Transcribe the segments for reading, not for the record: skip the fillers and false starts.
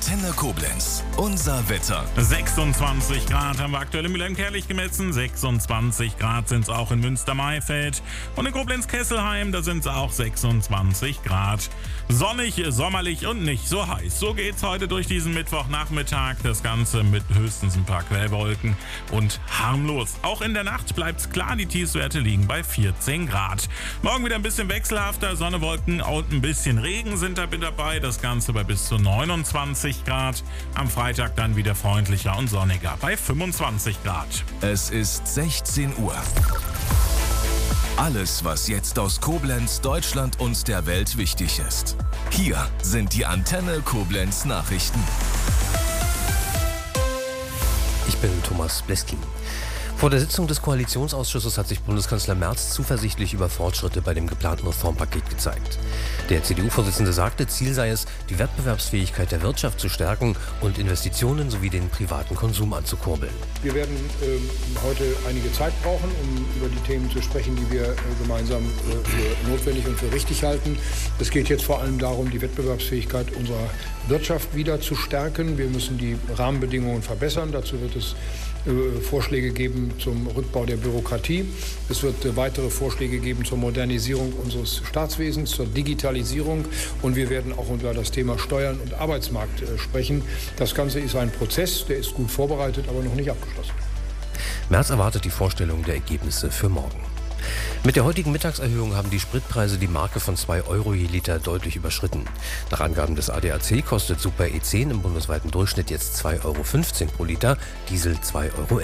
Antenne Koblenz. Unser Wetter. 26 Grad haben wir aktuell in Mülheim-Kärlich gemessen. 26 Grad sind es auch in Münster-Maifeld. Und in Koblenz-Kesselheim, da sind es auch 26 Grad. Sonnig, sommerlich und nicht so heiß. So geht's heute durch diesen Mittwochnachmittag. Das Ganze mit höchstens ein paar Quellwolken und harmlos. Auch in der Nacht bleibt's klar. Die Tiefstwerte liegen bei 14 Grad. Morgen wieder ein bisschen wechselhafter. Sonne, Wolken und ein bisschen Regen sind da mit dabei. Das Ganze bei bis zu 29 Grad. Am Freitag dann wieder freundlicher und sonniger bei 25 Grad. Es ist 16 Uhr. Alles, was jetzt aus Koblenz, Deutschland und der Welt wichtig ist. Hier sind die Antenne Koblenz Nachrichten. Ich bin Thomas Bleskin. Vor der Sitzung des Koalitionsausschusses hat sich Bundeskanzler Merz zuversichtlich über Fortschritte bei dem geplanten Reformpaket gezeigt. Der CDU-Vorsitzende sagte, Ziel sei es, die Wettbewerbsfähigkeit der Wirtschaft zu stärken und Investitionen sowie den privaten Konsum anzukurbeln. Wir werden heute einige Zeit brauchen, um über die Themen zu sprechen, die wir gemeinsam für notwendig und für richtig halten. Es geht jetzt vor allem darum, die Wettbewerbsfähigkeit unserer Wirtschaft wieder zu stärken. Wir müssen die Rahmenbedingungen verbessern. Dazu wird es Vorschläge geben zum Rückbau der Bürokratie. Es wird weitere Vorschläge geben zur Modernisierung unseres Staatswesens, zur Digitalisierung. Und wir werden auch über das Thema Steuern und Arbeitsmarkt sprechen. Das Ganze ist ein Prozess, der ist gut vorbereitet, aber noch nicht abgeschlossen. Merz erwartet die Vorstellung der Ergebnisse für morgen. Mit der heutigen Mittagserhöhung haben die Spritpreise die Marke von 2 Euro je Liter deutlich überschritten. Nach Angaben des ADAC kostet Super E10 im bundesweiten Durchschnitt jetzt 2,15 Euro pro Liter, Diesel 2,11 Euro.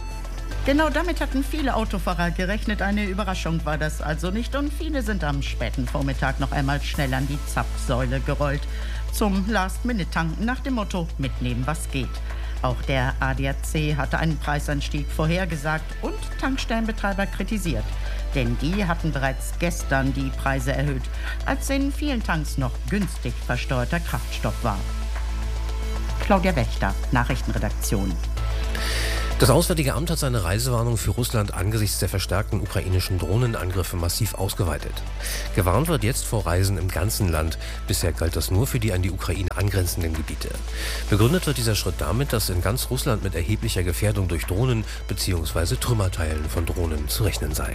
Genau damit hatten viele Autofahrer gerechnet. Eine Überraschung war das also nicht. Und viele sind am späten Vormittag noch einmal schnell an die Zapfsäule gerollt. Zum Last-Minute-Tanken nach dem Motto, mitnehmen was geht. Auch der ADAC hatte einen Preisanstieg vorhergesagt und Tankstellenbetreiber kritisiert. Denn die hatten bereits gestern die Preise erhöht, als in vielen Tanks noch günstig versteuerter Kraftstoff war. Claudia Wächter, Nachrichtenredaktion. Das Auswärtige Amt hat seine Reisewarnung für Russland angesichts der verstärkten ukrainischen Drohnenangriffe massiv ausgeweitet. Gewarnt wird jetzt vor Reisen im ganzen Land. Bisher galt das nur für die an die Ukraine angrenzenden Gebiete. Begründet wird dieser Schritt damit, dass in ganz Russland mit erheblicher Gefährdung durch Drohnen bzw. Trümmerteilen von Drohnen zu rechnen sei.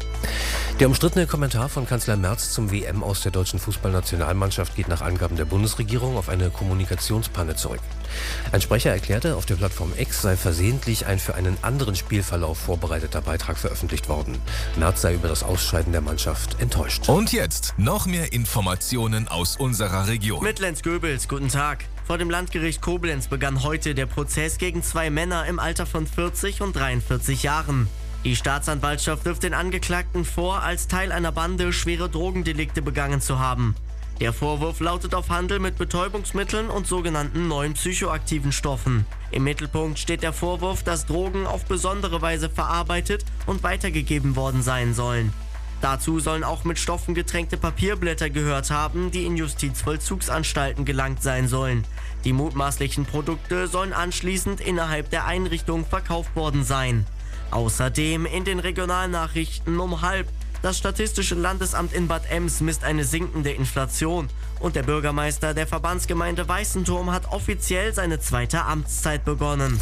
Der umstrittene Kommentar von Kanzler Merz zum WM aus der deutschen Fußballnationalmannschaft geht nach Angaben der Bundesregierung auf eine Kommunikationspanne zurück. Ein Sprecher erklärte, auf der Plattform X sei versehentlich ein für einen anderen Spielverlauf vorbereiteter Beitrag veröffentlicht worden. Merz sei über das Ausscheiden der Mannschaft enttäuscht. Und jetzt noch mehr Informationen aus unserer Region. Mit Lenz Goebels, guten Tag. Vor dem Landgericht Koblenz begann heute der Prozess gegen 2 Männer im Alter von 40 und 43 Jahren. Die Staatsanwaltschaft wirft den Angeklagten vor, als Teil einer Bande schwere Drogendelikte begangen zu haben. Der Vorwurf lautet auf Handel mit Betäubungsmitteln und sogenannten neuen psychoaktiven Stoffen. Im Mittelpunkt steht der Vorwurf, dass Drogen auf besondere Weise verarbeitet und weitergegeben worden sein sollen. Dazu sollen auch mit Stoffen getränkte Papierblätter gehört haben, die in Justizvollzugsanstalten gelangt sein sollen. Die mutmaßlichen Produkte sollen anschließend innerhalb der Einrichtung verkauft worden sein. Außerdem in den Regionalnachrichten um 12:30. Das Statistische Landesamt in Bad Ems misst eine sinkende Inflation. Und der Bürgermeister der Verbandsgemeinde Weißenturm hat offiziell seine 2. Amtszeit begonnen.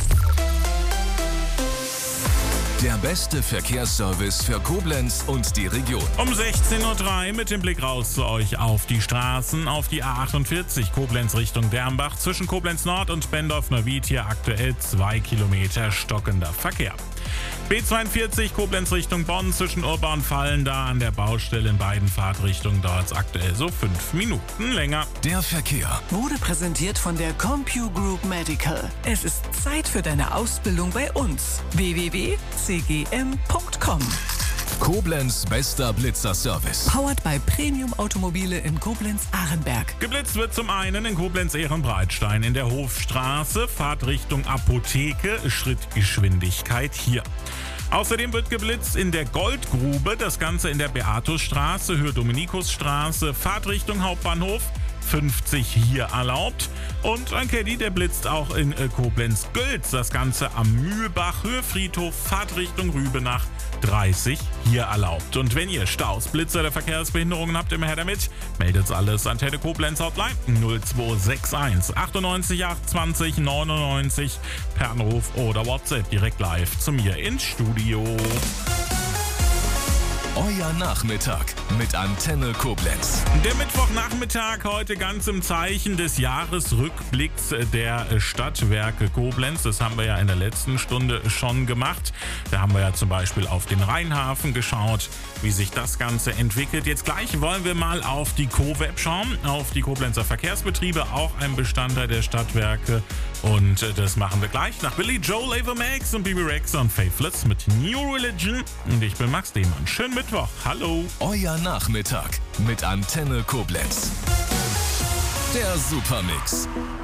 Der beste Verkehrsservice für Koblenz und die Region. Um 16:03 Uhr mit dem Blick raus zu euch auf die Straßen, auf die A48 Koblenz Richtung Dernbach. Zwischen Koblenz Nord und Bendorf-Neuwied hier aktuell 2 Kilometer stockender Verkehr. B42 Koblenz Richtung Bonn zwischen Urba und Fallen, da an der Baustelle in beiden Fahrtrichtungen dauert es aktuell so 5 Minuten länger. Der Verkehr wurde präsentiert von der CompuGroup Medical. Es ist Zeit für deine Ausbildung bei uns. www.cgm.com. Koblenz bester Blitzerservice. Powered by Premium Automobile in Koblenz-Ahrenberg. Geblitzt wird zum einen in Koblenz-Ehrenbreitstein in der Hofstraße, Fahrtrichtung Apotheke, Schrittgeschwindigkeit hier. Außerdem wird geblitzt in der Goldgrube, das Ganze in der Beatusstraße, Höhe Dominikusstraße, Fahrtrichtung Hauptbahnhof, 50 hier erlaubt. Und ein Caddy, der blitzt auch in Koblenz-Gülz, das Ganze am Mühlbach, Höhe Friedhof, Fahrtrichtung Rübenach, 30 hier erlaubt. Und wenn ihr Staus, Blitze oder Verkehrsbehinderungen habt, immer her damit. Meldet alles Antenne Koblenz Hotline 0261 98 820 99 per Anruf oder WhatsApp direkt live zu mir ins Studio. Euer Nachmittag mit Antenne Koblenz. Der Mittwochnachmittag heute ganz im Zeichen des Jahresrückblicks der Stadtwerke Koblenz. Das haben wir ja in der letzten Stunde schon gemacht. Da haben wir ja zum Beispiel auf den Rheinhafen geschaut, wie sich das Ganze entwickelt. Jetzt gleich wollen wir mal auf die CoWeb schauen, auf die Koblenzer Verkehrsbetriebe, auch ein Bestandteil der Stadtwerke. Und das machen wir gleich nach Billy Joel, Ava Max und Bibi Rexa und Faithless mit New Religion. Und ich bin Max Lehmann. Schönen Mittwoch. Hallo. Euer Nachmittag mit Antenne Koblenz. Der Supermix.